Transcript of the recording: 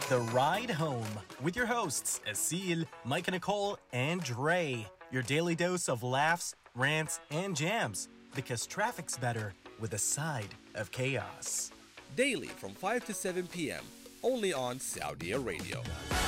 The Ride Home with your hosts, Asil, Mike and Nicole, and Dre. Your daily dose of laughs, rants, and jams. Because traffic's better with a side of chaos. Daily from 5 to 7 p.m. only on Saudi Radio.